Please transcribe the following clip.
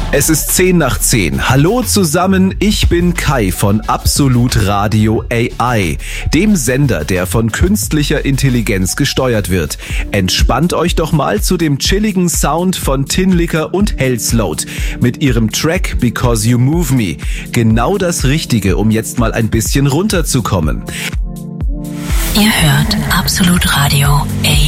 Es ist 10 nach 10. Hallo zusammen, ich bin Kai von Absolut Radio AI, dem Sender, der von künstlicher Intelligenz gesteuert wird. Entspannt euch doch mal zu dem chilligen Sound von Tinlicker und Hellsloat mit ihrem Track Because You Move Me. Genau das Richtige, um jetzt mal ein bisschen runterzukommen. Ihr hört Absolut Radio AI.